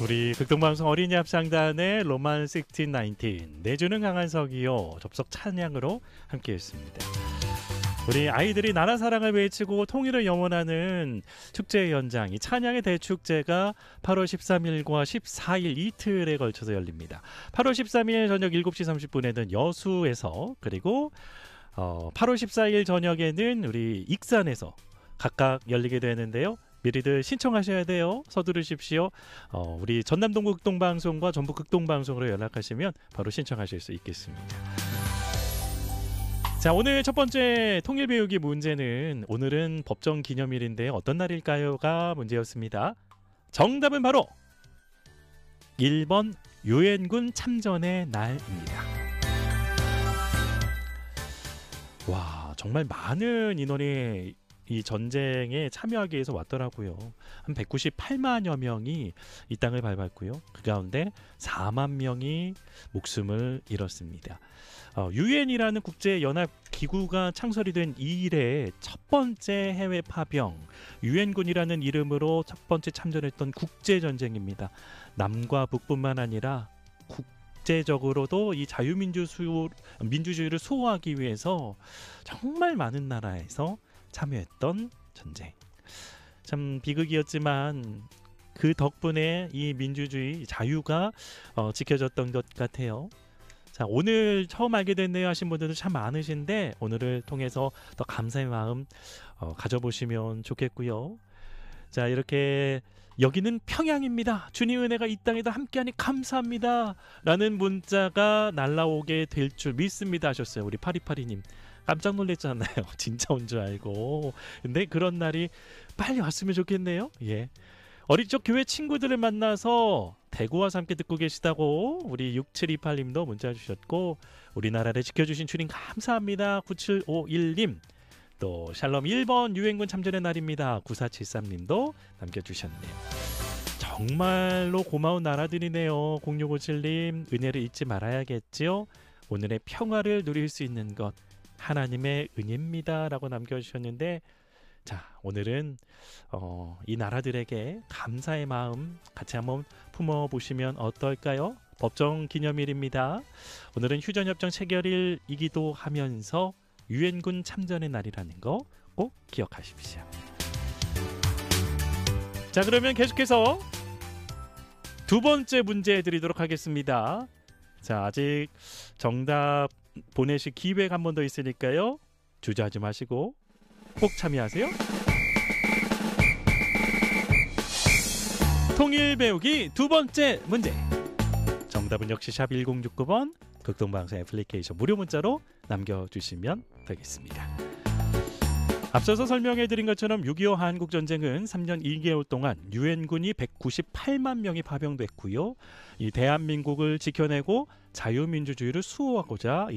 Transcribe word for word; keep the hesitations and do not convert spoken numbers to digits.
우리 극동방송 어린이 합창단의 로만 십육, 십구 내주는 강한 석이요 접속 찬양으로 함께했습니다. 우리 아이들이 나라 사랑을 외치고 통일을 염원하는 축제 현장, 이 찬양의 대축제가 팔월 십삼일과 십사일 이틀에 걸쳐서 열립니다. 팔월 십삼일 저녁 일곱 시 삼십 분에는 여수에서, 그리고 어, 팔월 십사일 저녁에는 우리 익산에서 각각 열리게 되는데요. 미리들 신청하셔야 돼요. 서두르십시오. 어, 우리 전남동 극동방송과 전북 극동방송으로 연락하시면 바로 신청하실 수 있겠습니다. 자, 오늘 첫 번째 통일 배우기 문제는 오늘은 법정 기념일인데 어떤 날일까요가 문제였습니다. 정답은 바로 일 번 유엔군 참전의 날입니다. 와, 정말 많은 인원이 이 전쟁에 참여하기 위해서 왔더라고요. 한 백구십팔만여 명이 이 땅을 밟았고요. 그 가운데 사만 명이 목숨을 잃었습니다. 어, 유엔이라는 국제연합기구가 창설이 된 이래 첫 번째 해외 파병, 유엔군이라는 이름으로 첫 번째 참전했던 국제전쟁입니다. 남과 북뿐만 아니라 국제적으로도 이 자유민주수, 민주주의를 수호하기 위해서 정말 많은 나라에서 참여했던 전쟁. 참 비극이었지만 그 덕분에 이 민주주의 자유가 어, 지켜졌던 것 같아요. 자, 오늘 처음 알게 됐네요 하신 분들도 참 많으신데 오늘을 통해서 더 감사의 마음 어, 가져보시면 좋겠고요. 자, 이렇게 여기는 평양입니다. 주님 은혜가 이 땅에도 함께하니 감사합니다 라는 문자가 날라오게 될 줄 믿습니다 하셨어요. 우리 파리파리님 깜짝 놀랐잖아요. 진짜 온 줄 알고. 근데 그런 날이 빨리 왔으면 좋겠네요. 예. 어릴 적 교회 친구들을 만나서 대구 와서 함께 듣고 계시다고 우리 육칠이팔님도 문자 주셨고, 우리나라를 지켜주신 주님 감사합니다 구칠오일님, 또 샬롬 일 번 유엔군 참전의 날입니다 구사칠삼님도 남겨주셨네요. 정말로 고마운 나라들이네요. 공육오칠님 은혜를 잊지 말아야겠지요. 오늘의 평화를 누릴 수 있는 것 하나님의 은혜입니다 라고 남겨주셨는데, 자, 오늘은 어, 이 나라들에게 감사의 마음 같이 한번 품어보시면 어떨까요? 법정 기념일입니다. 오늘은 휴전협정 체결일이기도 하면서 유엔군 참전의 날이라는 거 꼭 기억하십시오. 자, 그러면 계속해서 두 번째 문제 드리도록 하겠습니다. 자, 아직 정답 보내실 기회가 한 번 더 있으니까요. 주저하지 마시고 꼭 참여하세요. 통일 배우기 두 번째 문제. 정답은 역시 샵 일공육구 번 극동방송 애플리케이션 무료 문자로 남겨주시면 되겠습니다. 앞서서 설명해드린 것처럼 육이오 한국전쟁은 삼 년 이 개월 동안 유엔군이 백구십팔만 명이 파병됐고요. 이 대한민국을 지켜내고 자유민주주의를 수호하고자